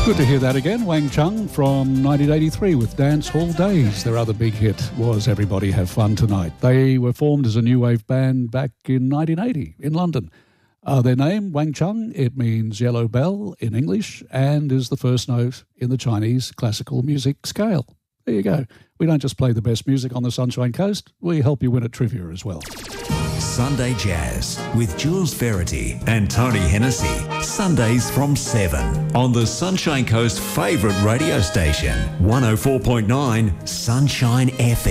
Good to hear that again. Wang Chung from 1983 with Dance Hall Days. Their other big hit was Everybody Have Fun Tonight. They were formed as a new wave band back in 1980 in London. Their name, Wang Chung, it means yellow bell in English and is the first note in the Chinese classical music scale. There you go. We don't just play the best music on the Sunshine Coast, we help you win at trivia as well. Sunday Jazz with Jules Verity and Tony Hennessy. Sundays from 7 on the Sunshine Coast favourite radio station, 104.9 Sunshine FM.